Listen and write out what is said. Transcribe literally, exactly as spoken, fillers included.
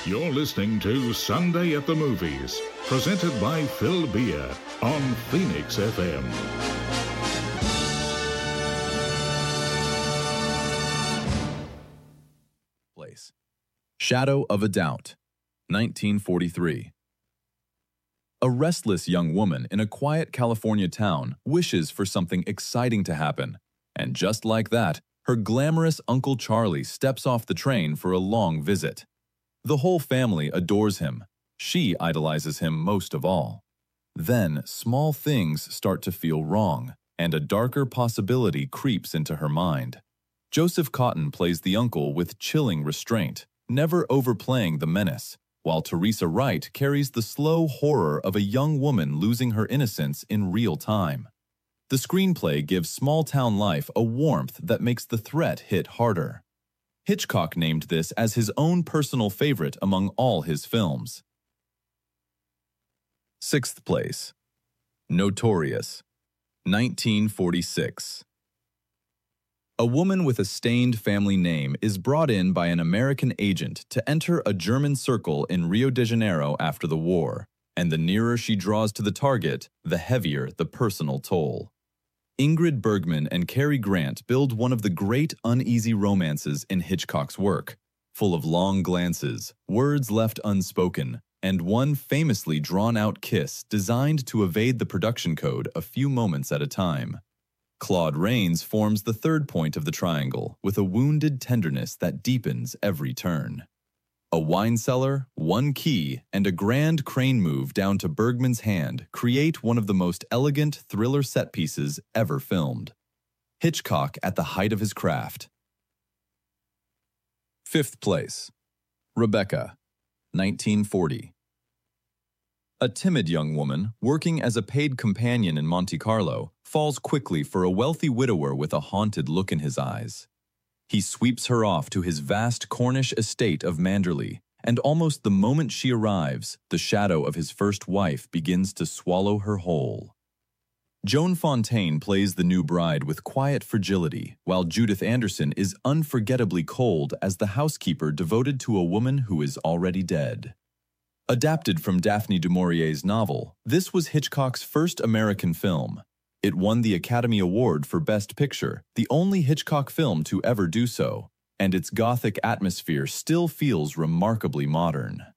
You're listening to Sunday at the Movies, presented by Phil Beer on Phoenix F M. Place. Shadow of a Doubt, nineteen forty-three. A restless young woman in a quiet California town wishes for something exciting to happen, and just like that, her glamorous Uncle Charlie steps off the train for a long visit. The whole family adores him. She idolizes him most of all. Then, small things start to feel wrong, and a darker possibility creeps into her mind. Joseph Cotten plays the uncle with chilling restraint, never overplaying the menace, while Teresa Wright carries the slow horror of a young woman losing her innocence in real time. The screenplay gives small-town life a warmth that makes the threat hit harder. Hitchcock named this as his own personal favorite among all his films. Sixth place. Notorious, nineteen forty-six. A woman with a stained family name is brought in by an American agent to enter a German circle in Rio de Janeiro after the war, and the nearer she draws to the target, the heavier the personal toll. Ingrid Bergman and Cary Grant build one of the great uneasy romances in Hitchcock's work, full of long glances, words left unspoken, and one famously drawn-out kiss designed to evade the production code a few moments at a time. Claude Rains forms the third point of the triangle with a wounded tenderness that deepens every turn. A wine cellar, one key, and a grand crane move down to Bergman's hand create one of the most elegant thriller set pieces ever filmed. Hitchcock at the height of his craft. Fifth place. Rebecca, nineteen forty. A timid young woman, working as a paid companion in Monte Carlo, falls quickly for a wealthy widower with a haunted look in his eyes. He sweeps her off to his vast Cornish estate of Manderley, and almost the moment she arrives, the shadow of his first wife begins to swallow her whole. Joan Fontaine plays the new bride with quiet fragility, while Judith Anderson is unforgettably cold as the housekeeper devoted to a woman who is already dead. Adapted from Daphne du Maurier's novel, this was Hitchcock's first American film. It won the Academy Award for Best Picture, the only Hitchcock film to ever do so, and its gothic atmosphere still feels remarkably modern.